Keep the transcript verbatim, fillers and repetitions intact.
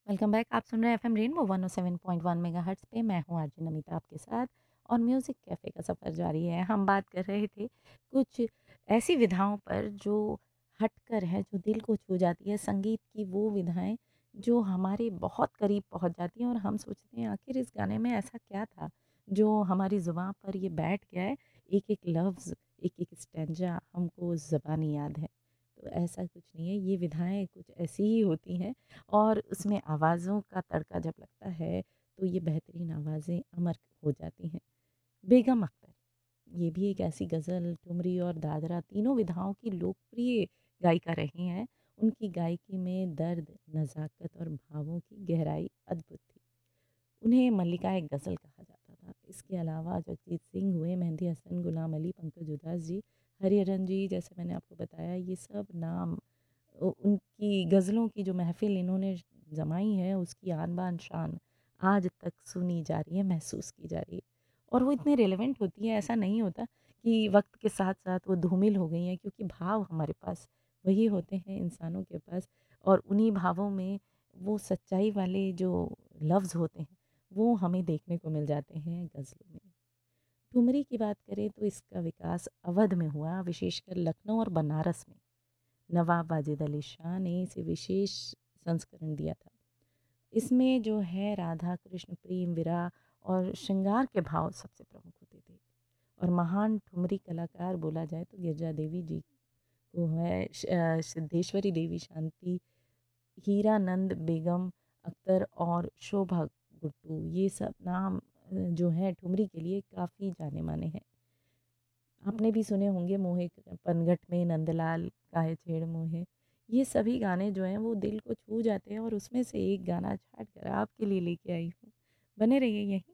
Welcome back. आप सुन रहे हैं FM rainbow one O seven point one megahertz पे। मैं हूँ आरजे नमिता आपके साथ और म्यूज़िक कैफ़े का सफ़र जारी है। हम बात कर रहे थे कुछ ऐसी विधाओं पर जो हटकर है, जो दिल को छू जाती है, संगीत की वो विधाएँ जो हमारे बहुत करीब पहुँच जाती हैं और हम सोचते हैं आखिर इस गाने में ऐसा क्या था जो हमारी ज़ुबान पर ये बैठ गया है। एक-एक लफ्ज़, एक-एक स्टैन्ज़ा हमको ज़बानी याद है। तो ऐसा कुछ नहीं है, ये विधाएँ कुछ ऐसी ही होती हैं और उसमें आवाज़ों का तड़का जब लगता है तो ये बेहतरीन आवाज़ें अमर हो जाती हैं। बेगम अख्तर, ये भी एक ऐसी गज़ल, ठुमरी और दादरा तीनों विधाओं की लोकप्रिय गायिका रही हैं। उनकी गायकी में दर्द, नज़ाकत और भावों की गहराई अद्भुत थी। उन्हें मल्लिका-ए गज़ल कहा जाता था। इसके अलावा जगजीत सिंह हुए, मेहंदी हसन, गुलाम अली, पंकज उधास जी, हरिहरन जी, जैसे मैंने आपको बताया, ये सब नाम उ उनकी गज़लों की जो महफ़िल इन्होंने जमाई है, उसकी आन बान शान आज तक सुनी जा रही है, महसूस की जा रही है। और वो इतने रिलेवेंट होती है, ऐसा नहीं होता कि वक़्त के साथ-साथ वो धूमिल हो गई हैं, क्योंकि भाव हमारे पास वही होते हैं इंसानों के पास और उन्हीं भावों में वो सच्चाई वाले जो लफ्ज़ होते हैं, वो हमें देखने को मिल जाते हैं गज़लों में। ठुमरी की बात करें तो इसका विकास अवध में हुआ, विशेषकर लखनऊ और बनारस में। नवाब वाजिद अली शाह ने इसे विशेष संस्करण दिया था। इसमें जो है राधा कृष्ण प्रेम विरह और श्रृंगार के भाव सबसे प्रमुख होते थे। और महान ठुमरी कलाकार बोला जाए तो गिरजा देवी जी को है, श- अ, सिद्धेश्वरी देवी शांति, हीरानंद बेगम अख्तर और शोभा गुट्टू, ये सब नाम अ, जो हैं ठुमरी के लिए काफ़ी जाने माने हैं। आपने भी सुने होंगे मोहे पनघट में नंदलाल काहे छेड़ मोहे। ये सभी गाने जो हैं वो दिल को छू जाते हैं और उसमें से एक गाना छाट कर आपके लिए लेके आई हूँ। बने रहिए यहीं।